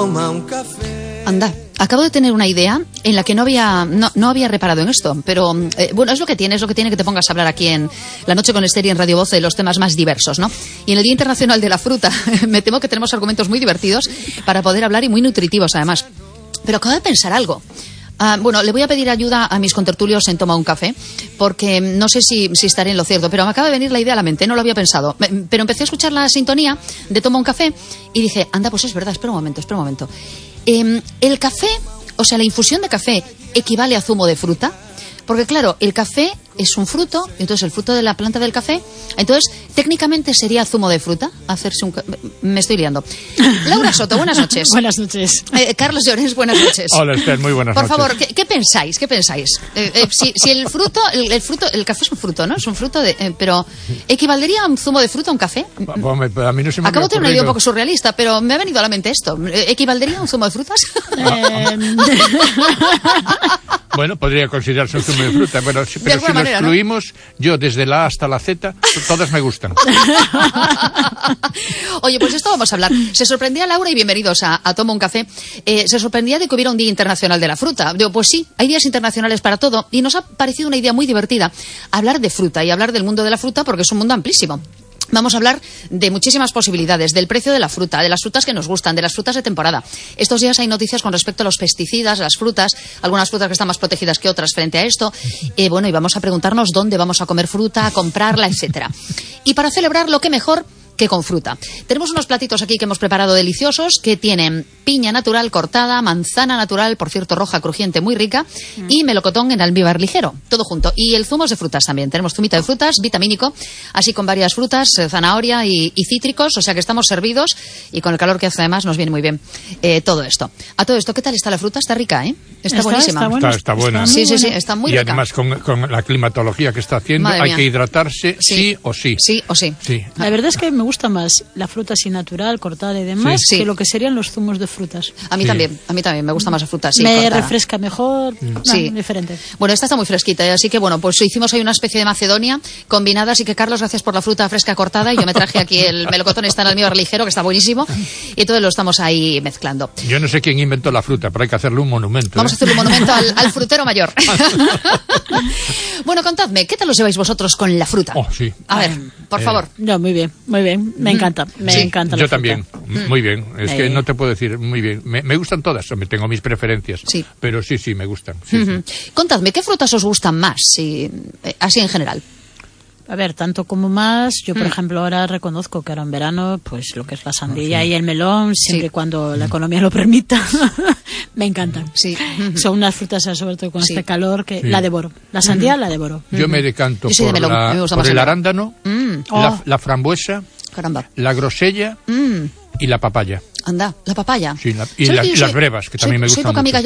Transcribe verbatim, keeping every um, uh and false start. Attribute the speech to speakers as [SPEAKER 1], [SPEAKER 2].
[SPEAKER 1] toma un café.
[SPEAKER 2] Anda, acabo de tener una idea en la que no había no, no había reparado en esto, pero eh, bueno, es lo que tiene, es lo que tiene que te pongas a hablar aquí en La Noche con Esther y en Radio Voz de los temas más diversos, ¿no? Y en el Día Internacional de la Fruta me temo que tenemos argumentos muy divertidos para poder hablar y muy nutritivos además. Pero acabo de pensar algo. Uh, bueno, le voy a pedir ayuda a mis contertulios en Toma un Café, porque no sé si, si estaré en lo cierto, pero me acaba de venir la idea a la mente, no lo había pensado. Me, pero empecé a escuchar la sintonía de Toma un Café y dije, anda, pues es verdad, espera un momento, espera un momento. Eh, el café, o sea, la infusión de café equivale a zumo de fruta, porque claro, el café es un fruto, entonces el fruto de la planta del café, entonces técnicamente sería zumo de fruta, hacerse un... Me estoy liando. Laura Soto, buenas noches.
[SPEAKER 3] Buenas noches.
[SPEAKER 2] Eh, Carlos Llorens, buenas noches.
[SPEAKER 4] Hola, Esther, muy buenas
[SPEAKER 2] Por
[SPEAKER 4] noches.
[SPEAKER 2] Por favor, ¿qué, ¿qué pensáis? ¿Qué pensáis? Eh, eh, si, si el fruto, el, el fruto, el café es un fruto, ¿no? Es un fruto de... Eh, pero, ¿equivaldría a un zumo de fruta a un café?
[SPEAKER 4] A mí no se me
[SPEAKER 2] Acabo de tener una idea un
[SPEAKER 4] ocurrido.
[SPEAKER 2] poco surrealista, pero me ha venido a la mente esto. ¿Equivaldría a un zumo de frutas?
[SPEAKER 3] Eh,
[SPEAKER 4] Bueno, podría considerarse un zumo de fruta, bueno, sí, pero
[SPEAKER 2] alguna
[SPEAKER 4] si lo
[SPEAKER 2] manera, ¿no?
[SPEAKER 4] excluimos, yo desde la A hasta la Z, todas me gustan.
[SPEAKER 2] Oye, pues esto vamos a hablar. Se sorprendía Laura, y bienvenidos a, a Toma un Café, eh, se sorprendía de que hubiera un Día Internacional de la Fruta. Digo, pues sí, hay días internacionales para todo, y nos ha parecido una idea muy divertida hablar de fruta y hablar del mundo de la fruta, porque es un mundo amplísimo. Vamos a hablar de muchísimas posibilidades, del precio de la fruta, de las frutas que nos gustan, de las frutas de temporada. Estos días hay noticias con respecto a los pesticidas, las frutas, algunas frutas que están más protegidas que otras frente a esto. Eh, bueno, y vamos a preguntarnos dónde vamos a comer fruta, a comprarla, etcétera. Y para celebrarlo, qué mejor que con fruta. Tenemos unos platitos aquí que hemos preparado deliciosos, que tienen piña natural cortada, manzana natural, por cierto roja, crujiente, muy rica, mm. y melocotón en almíbar ligero, todo junto. Y el zumo es de frutas también. Tenemos zumito de frutas, vitamínico, así con varias frutas, eh, zanahoria y, y cítricos, o sea que estamos servidos, y con el calor que hace además nos viene muy bien eh, todo esto. A todo esto, ¿qué tal está la fruta? Está rica, ¿eh? Está, está buenísima.
[SPEAKER 3] Está, bueno,
[SPEAKER 4] está, está buena.
[SPEAKER 3] Está
[SPEAKER 2] sí, sí,
[SPEAKER 3] buena.
[SPEAKER 2] sí, está muy
[SPEAKER 4] y
[SPEAKER 2] rica.
[SPEAKER 4] Y además con, con la climatología que está haciendo,
[SPEAKER 2] Madre
[SPEAKER 4] hay
[SPEAKER 2] mía.
[SPEAKER 4] que hidratarse sí. sí o sí.
[SPEAKER 2] Sí o sí.
[SPEAKER 4] sí.
[SPEAKER 3] La verdad es que me gusta más la fruta así natural, cortada y demás,
[SPEAKER 2] Sí.
[SPEAKER 3] que lo que serían los zumos de frutas.
[SPEAKER 2] A mí
[SPEAKER 4] Sí.
[SPEAKER 2] también, a mí también me gusta más la fruta así.
[SPEAKER 3] me
[SPEAKER 2] cortada.
[SPEAKER 3] refresca mejor, no,
[SPEAKER 2] Sí.
[SPEAKER 3] diferente.
[SPEAKER 2] Bueno, esta está muy fresquita, ¿eh? Así que bueno, pues hicimos ahí una especie de Macedonia combinada, así que Carlos, gracias por la fruta fresca cortada, y yo me traje aquí el melocotón, está en almíbar ligero, que está buenísimo, y todo lo estamos ahí mezclando.
[SPEAKER 4] Yo no sé quién inventó la fruta, pero hay que hacerle un monumento.
[SPEAKER 2] Vamos
[SPEAKER 4] ¿eh?
[SPEAKER 2] a hacerle un monumento al, al frutero mayor. Bueno, contadme, ¿qué tal os lleváis vosotros con la fruta?
[SPEAKER 4] Oh, sí.
[SPEAKER 2] A ver, por
[SPEAKER 4] Eh,
[SPEAKER 2] favor.
[SPEAKER 3] No, muy bien, muy bien. Me encanta, me
[SPEAKER 2] Sí.
[SPEAKER 3] encanta la
[SPEAKER 4] Yo
[SPEAKER 3] fruta.
[SPEAKER 4] también, muy bien. Es
[SPEAKER 3] Eh.
[SPEAKER 4] que no te puedo decir muy bien. Me, me gustan todas, hombre, tengo mis preferencias.
[SPEAKER 2] Sí.
[SPEAKER 4] Pero sí, sí, me gustan. Sí, sí.
[SPEAKER 2] Ujú. Contadme, ¿qué frutas os gustan más? Si, eh, así en general.
[SPEAKER 3] A ver, tanto como más, yo por
[SPEAKER 2] Mm.
[SPEAKER 3] ejemplo ahora reconozco que ahora en verano, pues lo que es la sandía
[SPEAKER 4] Ah, sí.
[SPEAKER 3] y el melón, siempre
[SPEAKER 2] Sí.
[SPEAKER 3] y cuando la economía lo permita, me encantan.
[SPEAKER 2] Sí.
[SPEAKER 3] Son unas frutas, sobre todo con
[SPEAKER 2] Sí.
[SPEAKER 3] este calor, que
[SPEAKER 4] Sí.
[SPEAKER 3] la devoro. La sandía la devoro.
[SPEAKER 4] Yo me decanto
[SPEAKER 2] Yo soy de
[SPEAKER 4] por,
[SPEAKER 2] melón,
[SPEAKER 4] la-
[SPEAKER 2] a mí me gusta
[SPEAKER 4] por
[SPEAKER 2] más
[SPEAKER 4] el
[SPEAKER 2] el melón.
[SPEAKER 4] arándano,
[SPEAKER 2] Mm.
[SPEAKER 4] la,
[SPEAKER 3] Oh.
[SPEAKER 4] la frambuesa,
[SPEAKER 2] Caramba.
[SPEAKER 4] la grosella
[SPEAKER 2] Mm.
[SPEAKER 4] y la papaya.
[SPEAKER 2] Anda, la papaya.
[SPEAKER 4] Sí, la- y
[SPEAKER 2] ¿Sabes
[SPEAKER 4] la-
[SPEAKER 2] que yo
[SPEAKER 4] y las
[SPEAKER 2] soy-
[SPEAKER 4] brevas, que
[SPEAKER 2] soy-
[SPEAKER 4] también me
[SPEAKER 2] soy
[SPEAKER 4] gustan
[SPEAKER 2] poca amiga
[SPEAKER 4] mucho.